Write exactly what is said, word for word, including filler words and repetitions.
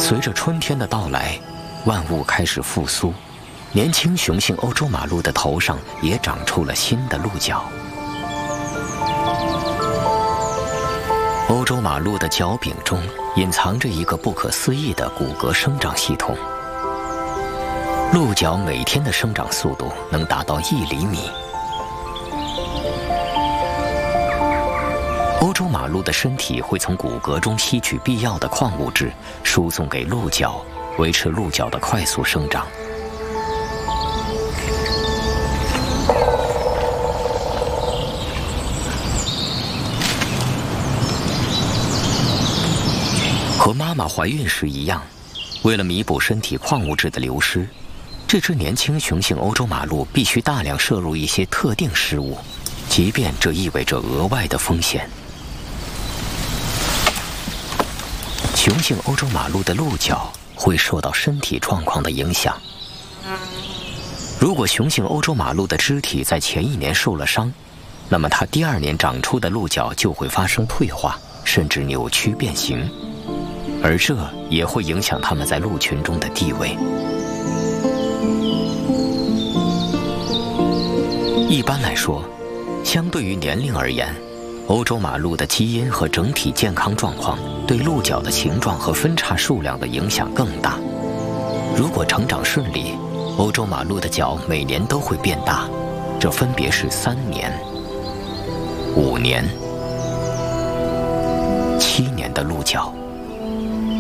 随着春天的到来，万物开始复苏，年轻雄性欧洲马鹿的头上也长出了新的鹿角。欧洲马鹿的角柄中隐藏着一个不可思议的骨骼生长系统。鹿角每天的生长速度能达到一厘米。欧洲马鹿的身体会从骨骼中吸取必要的矿物质，输送给鹿角，维持鹿角的快速生长。和妈妈怀孕时一样，为了弥补身体矿物质的流失，这只年轻雄性欧洲马鹿必须大量摄入一些特定食物，即便这意味着额外的风险。雄性欧洲马鹿的鹿角会受到身体状况的影响。如果雄性欧洲马鹿的肢体在前一年受了伤，那么它第二年长出的鹿角就会发生退化，甚至扭曲变形。而这也会影响它们在鹿群中的地位。一般来说，相对于年龄而言，欧洲马鹿的基因和整体健康状况对鹿角的形状和分叉数量的影响更大。如果成长顺利，欧洲马鹿的角每年都会变大，这分别是三年、五年、七年的鹿角。